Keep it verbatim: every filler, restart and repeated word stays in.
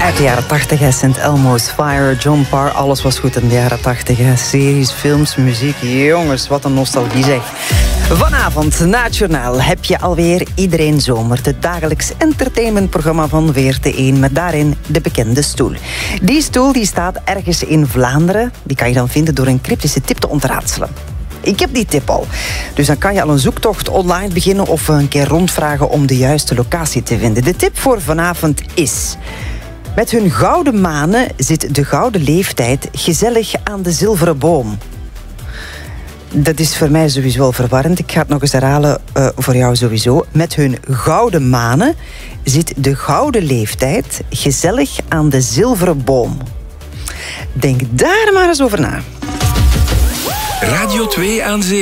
Uit de jaren tachtig, Saint Elmo's Fire, John Parr, alles was goed in de jaren tachtig. Series, films, muziek, jongens, wat een nostalgie zeg. Vanavond, na het journaal, heb je alweer Iedereen Zomer. Het dagelijks entertainmentprogramma van V R T één met daarin de bekende stoel. Die stoel die staat ergens in Vlaanderen. Die kan je dan vinden door een cryptische tip te ontraadselen. Ik heb die tip al. Dus dan kan je al een zoektocht online beginnen of een keer rondvragen om de juiste locatie te vinden. De tip voor vanavond is: met hun gouden manen zit de gouden leeftijd gezellig aan de zilveren boom. Dat is voor mij sowieso wel verwarrend. Ik ga het nog eens herhalen uh, voor jou sowieso. Met hun gouden manen zit de gouden leeftijd gezellig aan de zilveren boom. Denk daar maar eens over na. Radio twee aan Zee.